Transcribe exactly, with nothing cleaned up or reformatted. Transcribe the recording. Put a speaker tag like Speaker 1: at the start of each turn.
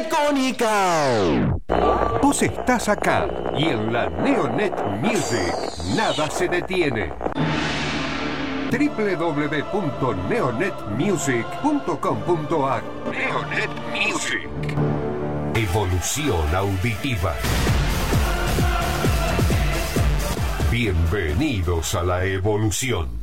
Speaker 1: Icónica.
Speaker 2: Vos estás acá y en la Neonet Music nada se detiene. doble u doble u doble u punto neonet music punto com punto a r Neonet Music. Evolución auditiva. Bienvenidos a la evolución.